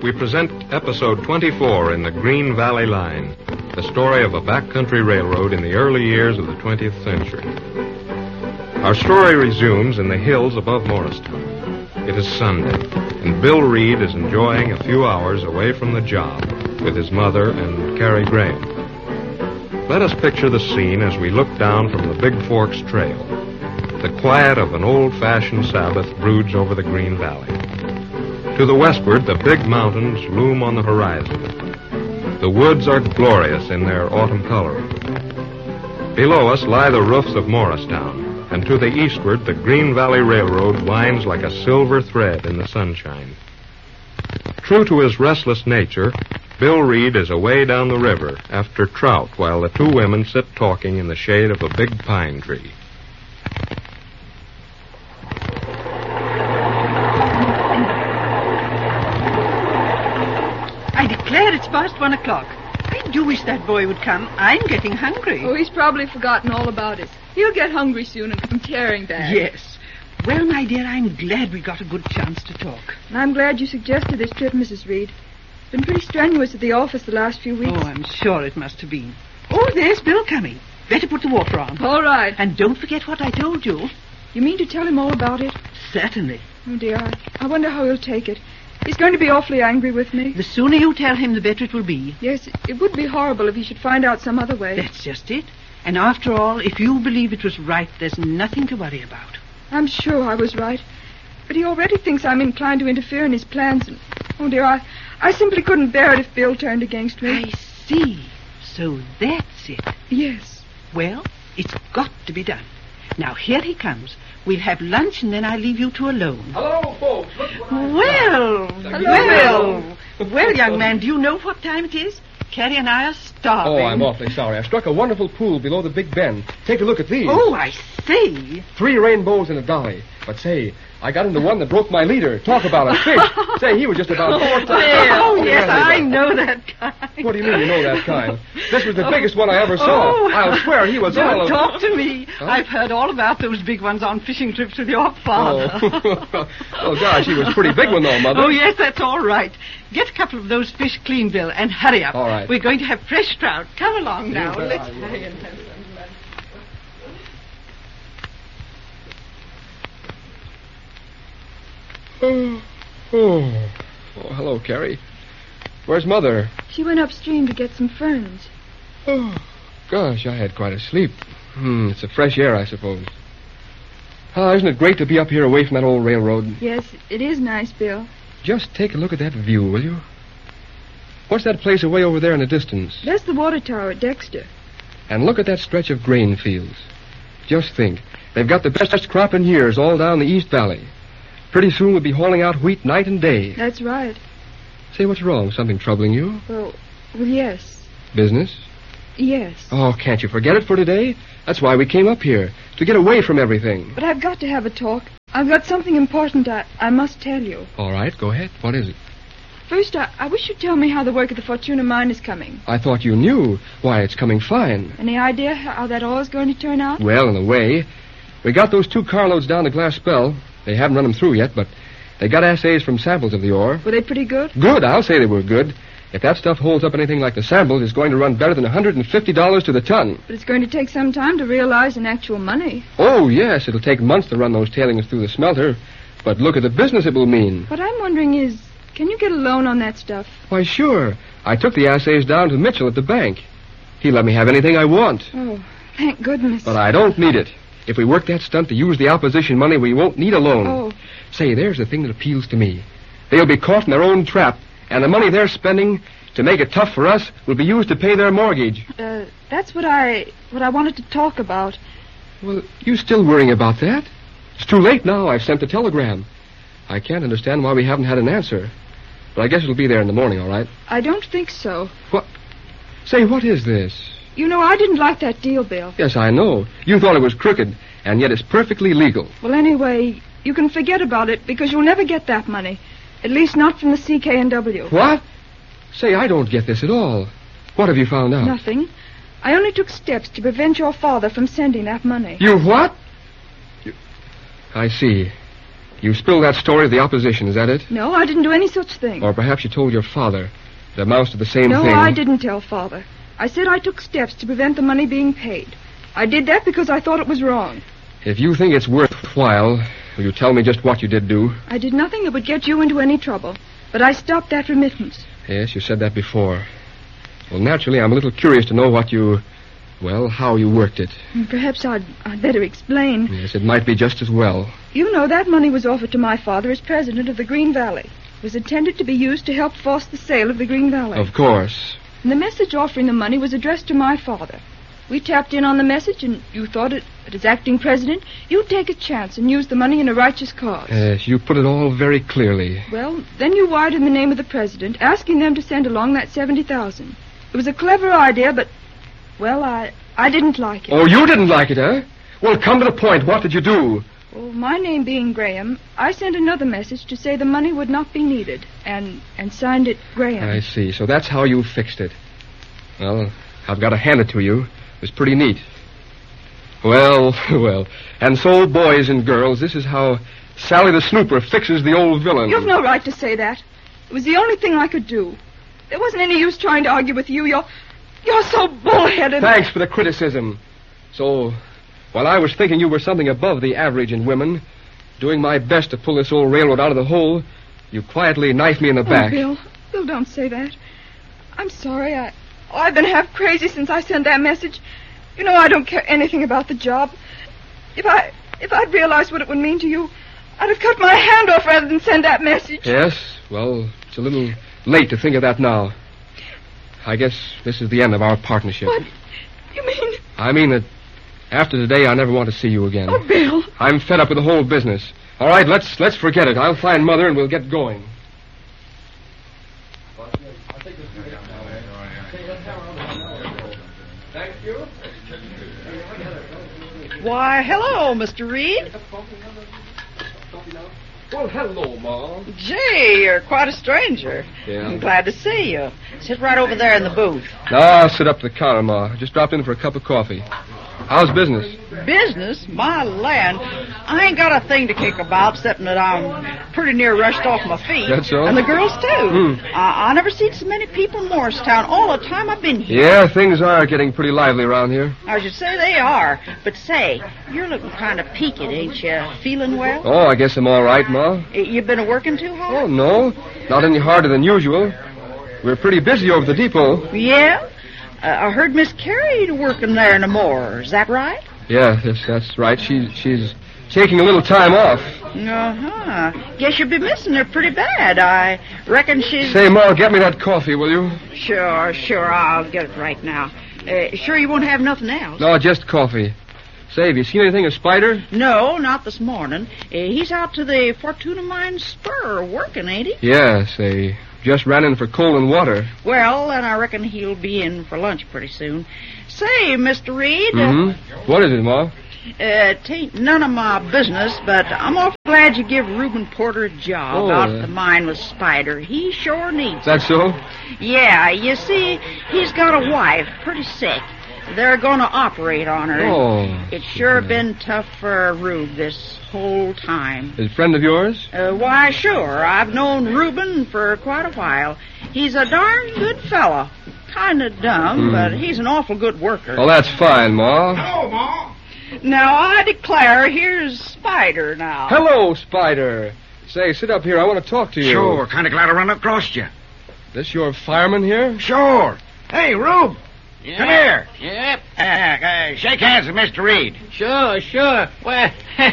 we present episode 24 in the Green Valley Line, the story of a backcountry railroad in the early years of the 20th century. Our story resumes in the hills above Morristown. It is Sunday, and Bill Reed is enjoying a few hours away from the job with his mother and Carrie Graham. Let us picture the scene as we look down from the Big Forks Trail. The quiet of an old-fashioned Sabbath broods over the Green Valley. To the westward, the big mountains loom on the horizon. The woods are glorious in their autumn coloring. Below us lie the roofs of Morristown, and to the eastward, the Green Valley Railroad winds like a silver thread in the sunshine. True to his restless nature, Bill Reed is away down the river after trout while the two women sit talking in the shade of a big pine tree. I declare it's past 1 o'clock. I do wish that boy would come. I'm getting hungry. Oh, he's probably forgotten all about it. He'll get hungry soon and come tearing back. Yes. Well, my dear, I'm glad we got a good chance to talk. And I'm glad you suggested this trip, Mrs. Reed. It's been pretty strenuous at the office the last few weeks. Oh, I'm sure it must have been. Oh, there's Bill coming. Better put the water on. All right. And don't forget what I told you. You mean to tell him all about it? Certainly. Oh, dear, I wonder how he'll take it. He's going to be awfully angry with me. The sooner you tell him, the better it will be. Yes, it would be horrible if he should find out some other way. That's just it. And after all, if you believe it was right, there's nothing to worry about. I'm sure I was right. But he already thinks I'm inclined to interfere in his plans. And, oh, dear, I simply couldn't bear it if Bill turned against me. I see. So that's it. Yes. Well, it's got to be done. Now, here he comes. We'll have lunch, and then I'll leave you two alone. Hello, folks. Look what Well, young man, do you know what time it is? Carrie and I are starving. Oh, I'm awfully sorry. I struck a wonderful pool below the Big Bend. Take a look at these. Oh, I see. 3 rainbows and a dolly. But say, I got into one that broke my leader. Talk about a fish. Say, he was just about 4 times. Oh, yes, I know that kind. What do you mean you know that kind? This was the biggest one I ever saw. Oh. I'll swear he was all Don't of... talk to me. Huh? I've heard all about those big ones on fishing trips with your father. Oh. Oh, gosh, he was a pretty big one, though, Mother. Oh, yes, that's all right. Get a couple of those fish clean, Bill, and hurry up. All right. We're going to have fresh trout. Come along now. Yeah, Let's I will. hurry and have some lunch. Oh, hello, Carrie. Where's Mother? She went upstream to get some ferns. Oh, gosh, I had quite a sleep. It's the fresh air, I suppose. Isn't it great to be up here away from that old railroad? Yes, it is nice, Bill. Just take a look at that view, will you? What's that place away over there in the distance? That's the water tower at Dexter. And look at that stretch of grain fields. Just think, they've got the best crop in years all down the East Valley. Pretty soon we'll be hauling out wheat night and day. That's right. Say, what's wrong? Something troubling you? Well, yes. Business? Yes. Oh, can't you forget it for today? That's why we came up here, to get away from everything. But I've got to have a talk. I've got something important I must tell you. All right, go ahead. What is it? First, I wish you'd tell me how the work at the Fortuna mine is coming. I thought you knew. Why, it's coming fine. Any idea how that all is going to turn out? Well, in a way. We got those 2 carloads down to Glass Spell. They haven't run them through yet, but they got assays from samples of the ore. Were they pretty good? Good, I'll say they were good. If that stuff holds up anything like the samples, it's going to run better than $150 to the ton. But it's going to take some time to realize in actual money. Oh, yes, it'll take months to run those tailings through the smelter. But look at the business it will mean. What I'm wondering is, can you get a loan on that stuff? Why, sure. I took the assays down to Mitchell at the bank. He let me have anything I want. Oh, thank goodness. But I don't need it. If we work that stunt to use the opposition money, we won't need a loan. Oh. Say, there's the thing that appeals to me. They'll be caught in their own trap, and the money they're spending to make it tough for us will be used to pay their mortgage. That's what I wanted to talk about. Well, you still worrying about that? It's too late now. I've sent the telegram. I can't understand why we haven't had an answer. But I guess it'll be there in the morning, all right? I don't think so. What? Say, what is this? You know, I didn't like that deal, Bill. Yes, I know. You thought it was crooked, and yet it's perfectly legal. Well, anyway, you can forget about it because you'll never get that money. At least not from the CK&W. What? Say, I don't get this at all. What have you found out? Nothing. I only took steps to prevent your father from sending that money. You what? I see. You spilled that story to the opposition, is that it? No, I didn't do any such thing. Or perhaps you told your father. It amounts to the same No, thing. I didn't tell Father. I said I took steps to prevent the money being paid. I did that because I thought it was wrong. If you think it's worthwhile, will you tell me just what you did do? I did nothing that would get you into any trouble. But I stopped that remittance. Yes, you said that before. Well, naturally, I'm a little curious to know how you worked it. Perhaps I'd better explain. Yes, it might be just as well. You know that money was offered to my father as president of the Green Valley. It was intended to be used to help force the sale of the Green Valley. Of course. And the message offering the money was addressed to my father. We tapped in on the message, and you thought that as acting president, you'd take a chance and use the money in a righteous cause. Yes, you put it all very clearly. Well, then you wired in the name of the president, asking them to send along that $70,000. It was a clever idea, but, well, I didn't like it. Oh, you didn't like it, huh? Well, come to the point. What did you do? Well, my name being Graham, I sent another message to say the money would not be needed, and signed it Graham. I see. So that's how you fixed it. Well, I've got to hand it to you. It was pretty neat. Well. And so, boys and girls, this is how Sally the Snooper fixes the old villain. You've no right to say that. It was the only thing I could do. There wasn't any use trying to argue with you. You're so bullheaded. Thanks for the criticism. So, while I was thinking you were something above the average in women, doing my best to pull this old railroad out of the hole, you quietly knifed me in the back. Bill, don't say that. I'm sorry. I've been half crazy since I sent that message. You know I don't care anything about the job. If I'd realized what it would mean to you, I'd have cut my hand off rather than send that message. Yes? Well, it's a little late to think of that now. I guess this is the end of our partnership. What? You mean? I mean that after today, I never want to see you again. Oh, Bill. I'm fed up with the whole business. All right, let's forget it. I'll find Mother and we'll get going. Thank you. Why, hello, Mr. Reed. Well, hello, Ma. Gee, you're quite a stranger. Yeah. I'm glad to see you. Sit right over there in the booth. No, I'll sit up to the counter, Ma. I just dropped in for a cup of coffee. How's business? Business? My land. I ain't got a thing to kick about, except that I'm pretty near rushed off my feet. That's so? And the girls, too. Hmm. I never seen so many people in Morristown all the time I've been here. Yeah, things are getting pretty lively around here. I should say they are. But say, you're looking kind of peaked, ain't you? Feeling well? Oh, I guess I'm all right, Ma. You been working too hard? Oh, no. Not any harder than usual. We're pretty busy over the depot. Yeah? I heard Miss Carey working there no more. Is that right? Yeah, yes, that's right. She's taking a little time off. Uh-huh. Guess you'll be missing her pretty bad. I reckon she's... Say, Ma, get me that coffee, will you? Sure. I'll get it right now. Sure you won't have nothing else? No, just coffee. Say, have you seen anything of Spider? No, not this morning. He's out to the Fortuna Mine spur working, ain't he? Yes, they just ran in for coal and water. Well, then I reckon he'll be in for lunch pretty soon. Say, Mr. Reed... Mm-hmm. What is it, Ma? Tain't none of my business, but I'm awful glad you give Reuben Porter a job out at the mine with Spider. He sure needs it. That's so? Yeah, you see, he's got a wife, pretty sick. They're going to operate on her. Oh. It's sure been tough for Rube this whole time. Is a friend of yours? Why, sure. I've known Reuben for quite a while. He's a darn good fella. Kind of dumb, but he's an awful good worker. Oh, that's fine, Ma. Hello, Ma. Now, I declare, here's Spider now. Hello, Spider. Say, sit up here. I want to talk to you. Sure, kind of glad I run across you. This your fireman here? Sure. Hey, Rube. Yeah. Come here. Yep. Shake hands with Mr. Reed. Sure. Well,